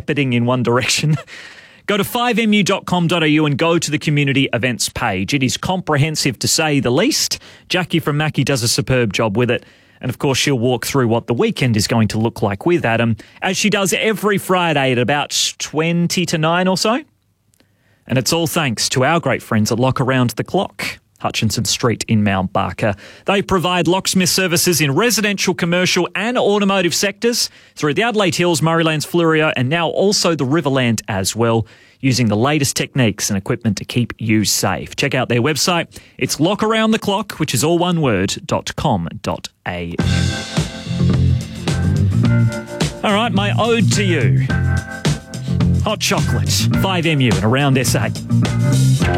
shepherding in one direction. Go to 5mu.com.au and go to the community events page. It is comprehensive to say the least. Jackie from Mackie does a superb job with it. And of course, she'll walk through what the weekend is going to look like with Adam, as she does every Friday at about 20 to 9 or so. And it's all thanks to our great friends at Lock Around the Clock, Hutchinson Street in Mount Barker. They provide locksmith services in residential, commercial and automotive sectors through the Adelaide Hills, Murraylands, Fleurieu and now also the Riverland as well, using the latest techniques and equipment to keep you safe. Check out their website. It's lockaroundtheclock, which is all one word, .com.au. All right, my ode to you. Hot chocolate, 5MU and around SA.